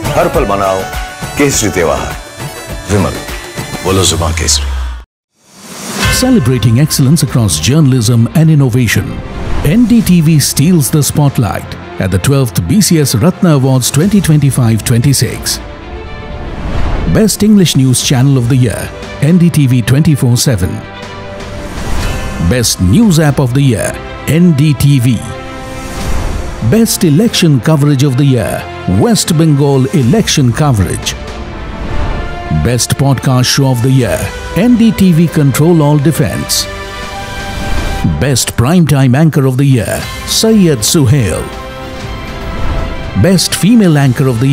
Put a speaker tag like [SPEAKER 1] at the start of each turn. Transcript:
[SPEAKER 1] हर पल मनाओ केसरी त्योहार। विमल, बोलो जुबान Kesari.
[SPEAKER 2] Celebrating excellence across journalism and innovation, NDTV steals the spotlight at the 12th BCS Ratna Awards 2025-26. Best English News Channel of the Year, NDTV 24/7. Best News App of the Year, NDTV. Best Election Coverage of the Year, West Bengal Election Coverage. Best Podcast Show of the Year, NDTV Control All Defense. Best Primetime Anchor of the Year, Syed Suhail. Best Female Anchor of the Year,